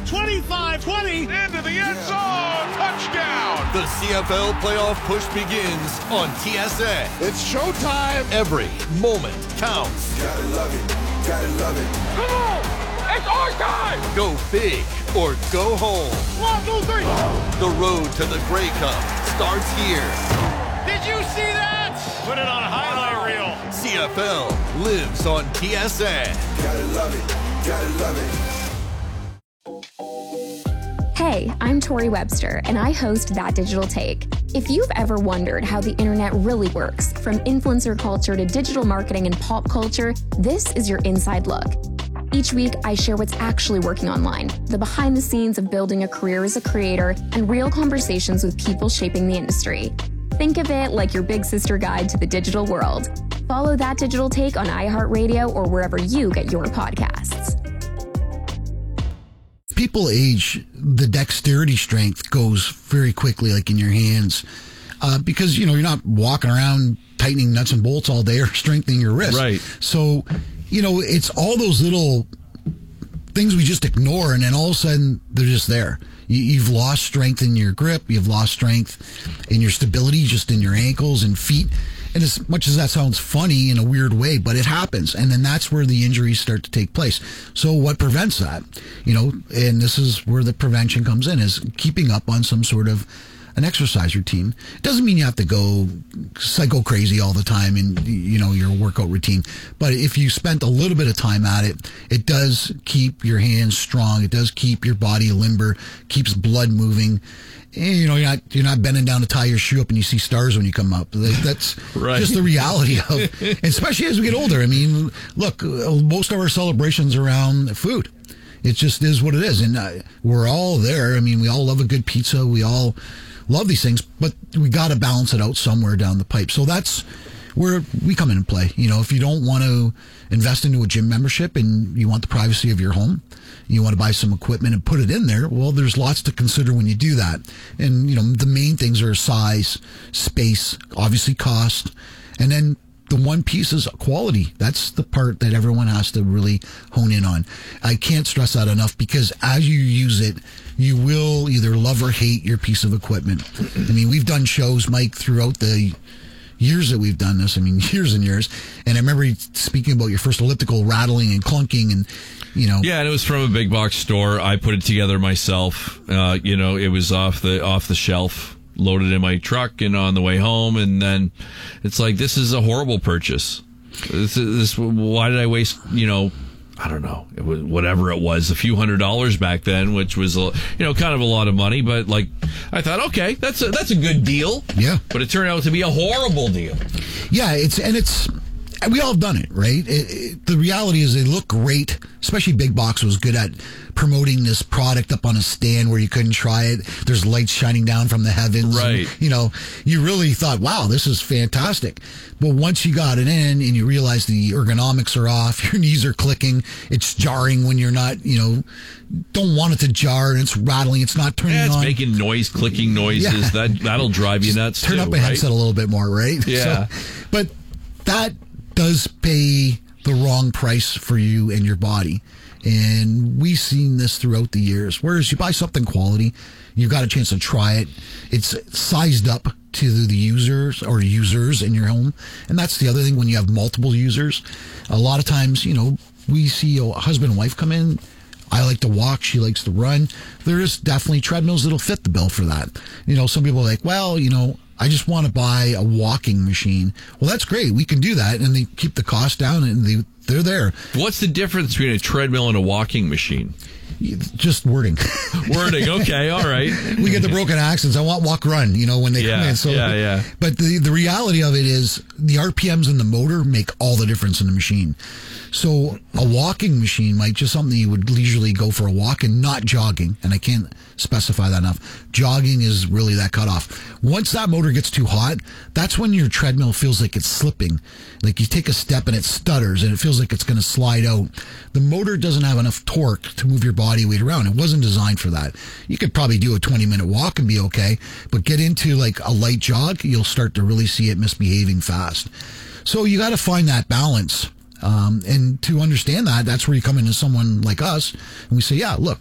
25-20. Into the end zone. Touchdown. The CFL playoff push begins on TSN. It's showtime. Every moment counts. Gotta love it. Gotta love it. Come on. It's our time. Go big or go home. 1, 2, 3. The road to the Grey Cup starts here. Did you see that? Put it on a highlight reel. CFL lives on TSN. Gotta love it. Gotta love it. Hey, I'm Tori Webster, and I host That Digital Take. If you've ever wondered how the internet really works, from influencer culture to digital marketing and pop culture, this is your inside look. Each week, I share what's actually working online, the behind the scenes of building a career as a creator, and real conversations with people shaping the industry. Think of it like your big sister guide to the digital world. Follow That Digital Take on iHeartRadio or wherever you get your podcasts. People age, the dexterity strength goes very quickly, like in your hands, because, you're not walking around tightening nuts and bolts all day or strengthening your wrist. Right. So, it's all those little things we just ignore, and then all of a sudden they're just there. You've lost strength in your grip. You've lost strength in your stability, just in your ankles and feet. And as much as that sounds funny in a weird way, but it happens. And then that's where the injuries start to take place. So what prevents that? And this is where the prevention comes in, is keeping up on some sort of an exercise routine. It doesn't mean you have to go psycho crazy all the time in, your workout routine. But if you spent a little bit of time at it, it does keep your hands strong. It does keep your body limber, keeps blood moving. And, you're not bending down to tie your shoe up and you see stars when you come up. That's right. Just the reality of, especially as we get older. I mean, look, most of our celebrations around food. It just is what it is. And we're all there. I mean, we all love a good pizza. We all love these things, but we got to balance it out somewhere down the pipe. So that's where we come in and play. If you don't want to invest into a gym membership and you want the privacy of your home, you want to buy some equipment and put it in there, well, there's lots to consider when you do that. And, the main things are size, space, obviously cost, and then the one piece is quality. That's the part that everyone has to really hone in on. I can't stress that enough, because as you use it, you will either love or hate your piece of equipment. I mean, we've done shows, Mike, throughout the years that we've done this. I mean, years and years. And I remember you speaking about your first elliptical rattling and clunking and, Yeah, and it was from a big box store. I put it together myself. It was off the shelf, loaded in my truck and on the way home. And then it's like, this is a horrible purchase. Why did I waste, I don't know, it was whatever it was, a few $100s back then, which was, kind of a lot of money. But I thought, okay, that's a good deal. Yeah. But it turned out to be a horrible deal. Yeah, we all have done it, right? The reality is they look great, especially Big Box was good at promoting this product up on a stand where you couldn't try it. There's lights shining down from the heavens. Right. And, you really thought, wow, this is fantastic. But once you got it in and you realize the ergonomics are off, your knees are clicking, it's jarring when you're not, don't want it to jar, and it's rattling, it's not turning on. It's making clicking noises. Yeah. That'll drive you nuts Turn too, up my right? headset a little bit more, right? Yeah. But that does pay the wrong price for you and your body. And we've seen this throughout the years. Whereas you buy something quality, you've got a chance to try it. It's sized up to the users in your home. And that's the other thing when you have multiple users. A lot of times, we see a husband and wife come in. I like to walk. She likes to run. There is definitely treadmills that'll fit the bill for that. Some people are like, well, I just want to buy a walking machine. Well, that's great. We can do that. And they keep the cost down and they're there. What's the difference between a treadmill and a walking machine? Just wording. Wording. Okay. All right. We get the broken accents. I want walk run, when they come in. So, yeah. But the reality of it is the RPMs in the motor make all the difference in the machine. So a walking machine might just something you would leisurely go for a walk and not jogging. And I can't specify that enough. Jogging is really that cutoff. Once that motor gets too hot, that's when your treadmill feels like it's slipping. Like you take a step and it stutters and it feels like it's going to slide out. The motor doesn't have enough torque to move your body weight around. It wasn't designed for that. You could probably do a 20-minute walk and be okay, but get into like a light jog, you'll start to really see it misbehaving fast. So you got to find that balance. And to understand that, that's where you come into someone like us and we say, yeah, look,